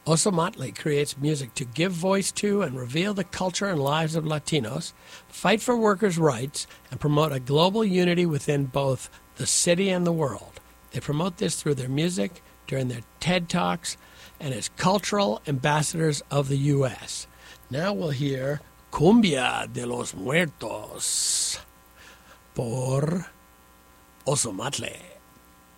Ozomatli creates music to give voice to and reveal the culture and lives of Latinos, fight for workers' rights, and promote a global unity within both the city and the world. They promote this through their music, during their TED Talks, and as cultural ambassadors of the U.S. Now we'll hear Cumbia de los Muertos por Ozomatli.